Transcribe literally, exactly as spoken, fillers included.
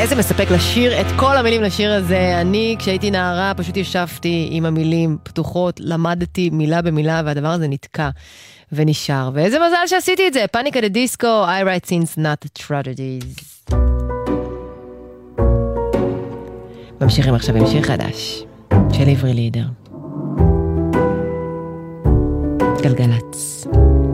איזה מספק לשיר את כל המילים לשיר הזה. אני, כשהייתי נערה, פשוט ישבתי עם המילים פתוחות, למדתי מילה במילה, והדבר הזה נתקע ונשאר. ואיזה מזל שעשיתי את זה. פאניקה דה דיסקו, I write scenes not tragedies. ממשיכים עכשיו עם שיר חדש של עברי לידר. גלגלץ.